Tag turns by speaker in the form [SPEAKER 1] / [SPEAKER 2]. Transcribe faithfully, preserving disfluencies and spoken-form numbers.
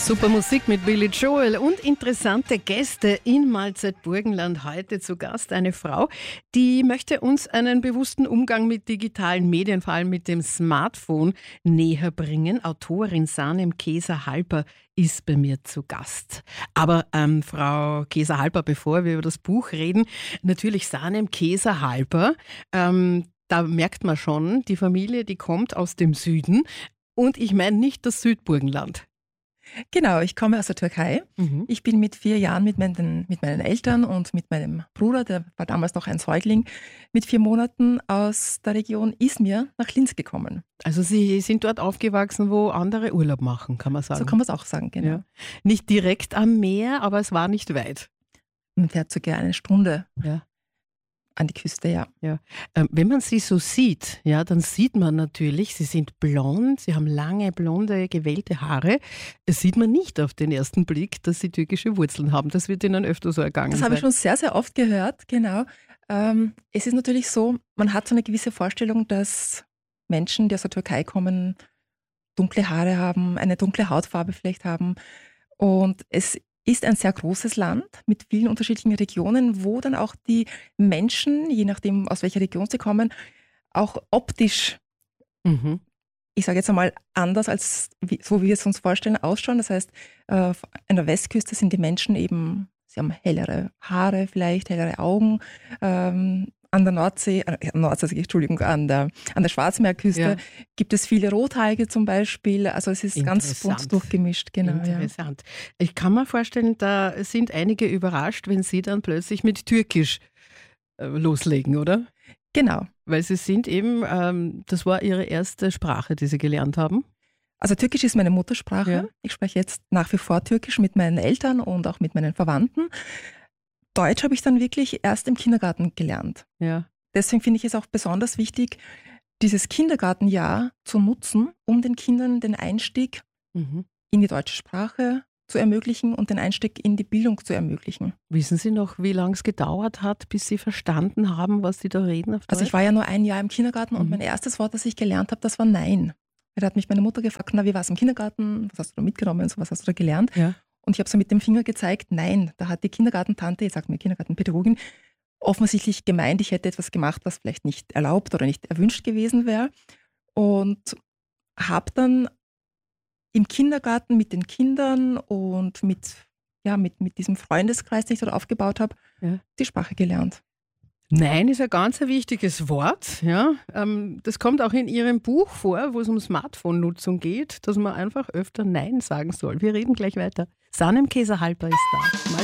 [SPEAKER 1] Super Musik mit Billy Joel und interessante Gäste in Mahlzeit-Burgenland. Heute zu Gast eine Frau, die möchte uns einen bewussten Umgang mit digitalen Medien, vor allem mit dem Smartphone, näher bringen. Autorin Sanem Keser-Halper ist bei mir zu Gast. Aber ähm, Frau Keser-Halper, bevor wir über das Buch reden, natürlich Sanem Keser-Halper. Ähm, da merkt man schon, die Familie, die kommt aus dem Süden. Und ich meine nicht das Südburgenland.
[SPEAKER 2] Genau, ich komme aus der Türkei.
[SPEAKER 1] Mhm.
[SPEAKER 2] Ich bin mit vier Jahren mit meinen, mit meinen Eltern und mit meinem Bruder, der war damals noch ein Säugling, mit vier Monaten aus der Region Izmir nach Linz gekommen.
[SPEAKER 1] Also Sie sind dort aufgewachsen, wo andere Urlaub machen, kann man sagen.
[SPEAKER 2] So kann man es auch sagen, genau.
[SPEAKER 1] Ja. Nicht direkt am Meer, aber es war nicht weit.
[SPEAKER 2] Man fährt sogar eine Stunde
[SPEAKER 1] Ja.
[SPEAKER 2] an die Küste, ja.
[SPEAKER 1] Ja. Ähm, wenn man sie so sieht, ja, dann sieht man natürlich, sie sind blond, sie haben lange, blonde, gewellte Haare. Das sieht man nicht auf den ersten Blick, dass sie türkische Wurzeln haben. Das wird Ihnen öfter so ergangen
[SPEAKER 2] Das
[SPEAKER 1] sein.
[SPEAKER 2] habe ich schon sehr, sehr oft gehört, genau. Ähm, es ist natürlich so, man hat so eine gewisse Vorstellung, dass Menschen, die aus der Türkei kommen, dunkle Haare haben, eine dunkle Hautfarbe vielleicht haben. Und es ist ein sehr großes Land mit vielen unterschiedlichen Regionen, wo dann auch die Menschen, je nachdem aus welcher Region sie kommen, auch optisch,
[SPEAKER 1] Mhm.
[SPEAKER 2] ich sage jetzt einmal anders als wie, so wie wir es uns vorstellen, ausschauen. Das heißt, äh, an der Westküste sind die Menschen eben, sie haben hellere Haare vielleicht, hellere Augen. Ähm, an der Nordsee, äh, Nordsee, Entschuldigung, an der, an der Schwarzmeerküste
[SPEAKER 1] Ja.
[SPEAKER 2] gibt es viele Rothaarige zum Beispiel. Also es ist ganz
[SPEAKER 1] Interessant.
[SPEAKER 2] bunt durchgemischt, genau. Ja.
[SPEAKER 1] Interessant. Ich kann mir vorstellen, da sind einige überrascht, wenn Sie dann plötzlich mit Türkisch äh, loslegen, oder?
[SPEAKER 2] Genau.
[SPEAKER 1] Weil Sie sind eben, ähm, das war Ihre erste Sprache, die Sie gelernt haben.
[SPEAKER 2] Also Türkisch ist meine Muttersprache.
[SPEAKER 1] Ja.
[SPEAKER 2] Ich spreche jetzt nach wie vor Türkisch mit meinen Eltern und auch mit meinen Verwandten. Deutsch habe ich dann wirklich erst im Kindergarten gelernt.
[SPEAKER 1] Ja.
[SPEAKER 2] Deswegen finde ich es auch besonders wichtig, dieses Kindergartenjahr zu nutzen, um den Kindern den Einstieg
[SPEAKER 1] Mhm.
[SPEAKER 2] in die deutsche Sprache zu ermöglichen und den Einstieg in die Bildung zu ermöglichen.
[SPEAKER 1] Wissen Sie noch, wie lange es gedauert hat, bis Sie verstanden haben, was Sie da reden auf Deutsch?
[SPEAKER 2] Also ich war ja nur ein Jahr im Kindergarten und
[SPEAKER 1] Mhm.
[SPEAKER 2] mein erstes Wort, das ich gelernt habe, das war Nein. Da hat mich meine Mutter gefragt, na, wie war es im Kindergarten? Was hast du da mitgenommen? So, was hast du da gelernt?
[SPEAKER 1] Ja.
[SPEAKER 2] Und ich habe so mit dem Finger gezeigt, nein, da hat die Kindergartentante, jetzt sagt mir Kindergartenpädagogin, offensichtlich gemeint, ich hätte etwas gemacht, was vielleicht nicht erlaubt oder nicht erwünscht gewesen wäre. Und habe dann im Kindergarten mit den Kindern und mit, ja, mit, mit diesem Freundeskreis, den ich dort aufgebaut habe,
[SPEAKER 1] Ja.
[SPEAKER 2] die Sprache gelernt.
[SPEAKER 1] Nein ist ein ganz ein wichtiges Wort. Ja. Ähm, das kommt auch in Ihrem Buch vor, wo es um Smartphone-Nutzung geht, dass man einfach öfter Nein sagen soll. Wir reden gleich weiter. Sanem Keser-Halper ist da. Mal